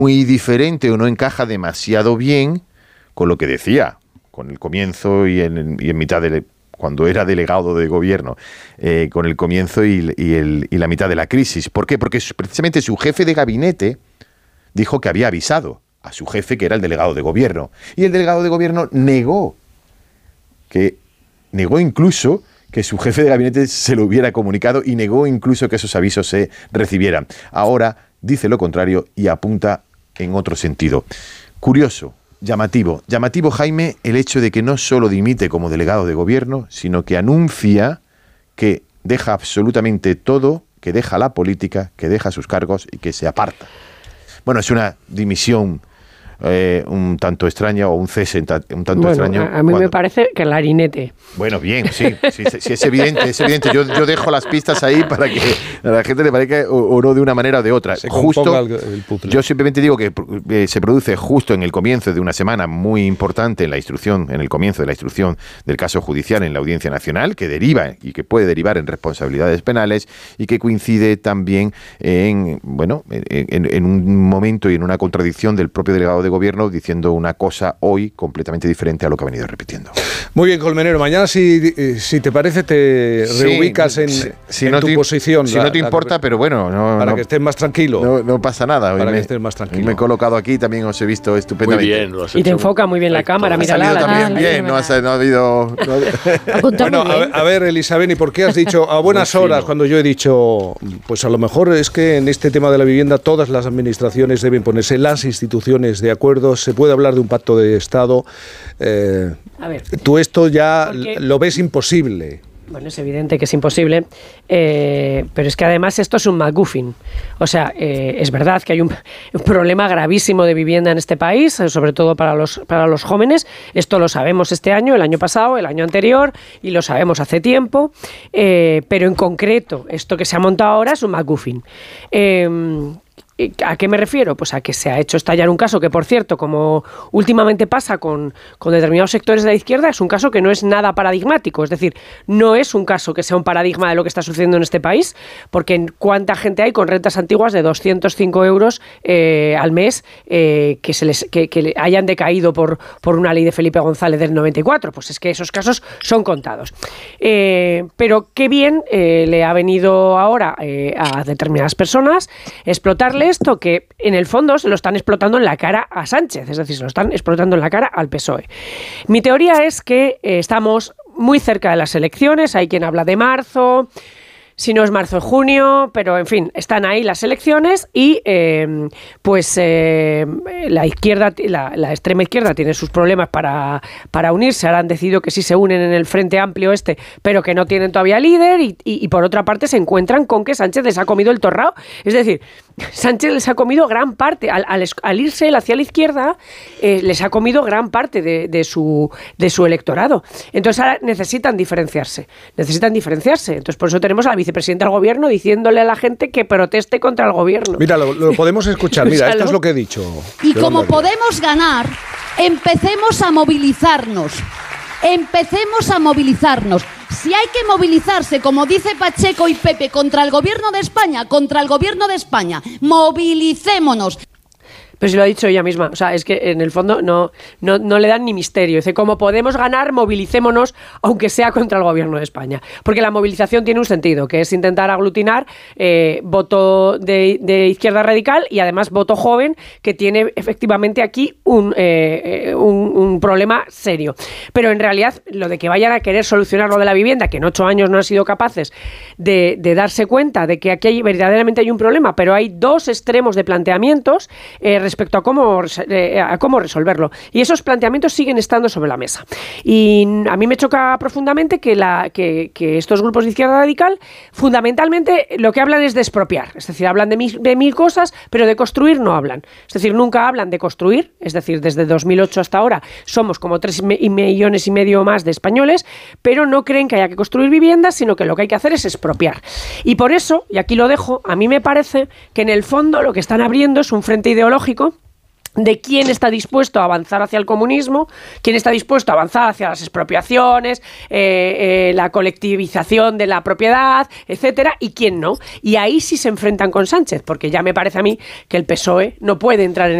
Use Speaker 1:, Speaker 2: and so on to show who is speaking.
Speaker 1: muy diferente o no encaja demasiado bien con lo que decía, con el comienzo y en mitad cuando era delegado de gobierno, con el comienzo y la mitad de la crisis. ¿Por qué? Porque precisamente su jefe de gabinete dijo que había avisado a su jefe, que era el delegado de gobierno. Y el delegado de gobierno negó incluso que su jefe de gabinete se lo hubiera comunicado y negó incluso que esos avisos se recibieran. Ahora dice lo contrario y apunta en otro sentido. Curioso, llamativo, Jaime, el hecho de que no solo dimite como delegado de gobierno, sino que anuncia que deja absolutamente todo, que deja la política, que deja sus cargos y que se aparta. Bueno, es una dimisión un tanto extraña o un cese un tanto extraño.
Speaker 2: A mí me parece que el harinete.
Speaker 1: Bueno, bien, sí, es evidente. Yo dejo las pistas ahí para que a la gente le parezca o no de una manera o de otra. Justo, el yo simplemente digo que se produce justo en el comienzo de una semana muy importante en el comienzo de la instrucción del caso judicial en la Audiencia Nacional, que deriva y que puede derivar en responsabilidades penales y que coincide también en un momento y en una contradicción del propio delegado de gobierno diciendo una cosa hoy completamente diferente a lo que ha venido repitiendo.
Speaker 3: Muy bien, Colmenero. Mañana, si te parece, te reubicas en tu posición.
Speaker 1: Si no te importa, pero bueno.
Speaker 3: Para que estés más tranquilo.
Speaker 1: No pasa nada.
Speaker 3: Para que estés más tranquilo.
Speaker 1: Me he colocado aquí, también os he visto estupendamente.
Speaker 4: Muy bien, lo has hecho.
Speaker 2: Y te enfoca muy bien la cámara, mírala.
Speaker 1: También bien, no ha habido...
Speaker 3: Bueno, a ver, Elisabeth, ¿y por qué has dicho a buenas horas cuando yo he dicho, pues a lo mejor es que en este tema de la vivienda todas las administraciones deben ponerse, las instituciones de acuerdo, se puede hablar de un pacto de Estado?
Speaker 2: A ver,
Speaker 3: tú esto ya lo ves imposible.
Speaker 2: Bueno, es evidente que es imposible, pero es que además esto es un MacGuffin. O sea, es verdad que hay un problema gravísimo de vivienda en este país, sobre todo para los jóvenes. Esto lo sabemos este año, el año pasado, el año anterior, y lo sabemos hace tiempo. Pero en concreto, esto que se ha montado ahora es un MacGuffin. ¿A qué me refiero? Pues a que se ha hecho estallar un caso que, por cierto, como últimamente pasa con determinados sectores de la izquierda, es un caso que no es nada paradigmático. Es decir, no es un caso que sea un paradigma de lo que está sucediendo en este país, porque ¿cuánta gente hay con rentas antiguas de 205 euros al mes que hayan decaído por una ley de Felipe González del 94? Pues es que esos casos son contados. Pero qué bien le ha venido ahora a determinadas personas explotarle esto, que en el fondo se lo están explotando en la cara a Sánchez, es decir, se lo están explotando en la cara al PSOE. Mi teoría es que estamos muy cerca de las elecciones, hay quien habla de marzo, si no es marzo o junio, pero en fin, están ahí las elecciones y la izquierda, la extrema izquierda tiene sus problemas para unirse. Ahora han decidido que sí se unen en el Frente Amplio pero que no tienen todavía líder y por otra parte se encuentran con que Sánchez les ha comido el torrao. Es decir, Sánchez les ha comido gran parte, al irse él hacia la izquierda, les ha comido gran parte de su electorado. Entonces ahora necesitan diferenciarse. Entonces por eso tenemos a la vicepresidenta del gobierno diciéndole a la gente que proteste contra el gobierno.
Speaker 3: Mira, lo podemos escuchar. Mira, esto es lo que he dicho.
Speaker 5: Y como podemos ganar, empecemos a movilizarnos. Si hay que movilizarse, como dice Pacheco y Pepe, contra el gobierno de España, movilicémonos.
Speaker 2: Pero si lo ha dicho ella misma, o sea, es que en el fondo no le dan ni misterio. Dice, como podemos ganar, movilicémonos, aunque sea contra el gobierno de España. Porque la movilización tiene un sentido, que es intentar aglutinar voto de izquierda radical y además voto joven, que tiene efectivamente aquí un problema serio. Pero en realidad, lo de que vayan a querer solucionar lo de la vivienda, que en 8 años no han sido capaces de darse cuenta de que aquí verdaderamente hay un problema, pero hay dos extremos de planteamientos respecto a cómo resolverlo. Y esos planteamientos siguen estando sobre la mesa. Y a mí me choca profundamente que estos grupos de izquierda radical fundamentalmente lo que hablan es de expropiar. Es decir, hablan de mil cosas, pero de construir no hablan. Es decir, nunca hablan de construir. Es decir, desde 2008 hasta ahora somos como 3,5 millones más de españoles, pero no creen que haya que construir viviendas, sino que lo que hay que hacer es expropiar. Y por eso, y aquí lo dejo, a mí me parece que en el fondo lo que están abriendo es un frente ideológico de quién está dispuesto a avanzar hacia el comunismo, quién está dispuesto a avanzar hacia las expropiaciones, la colectivización de la propiedad, etcétera, y quién no. Y ahí sí se enfrentan con Sánchez, porque ya me parece a mí que el PSOE no puede entrar en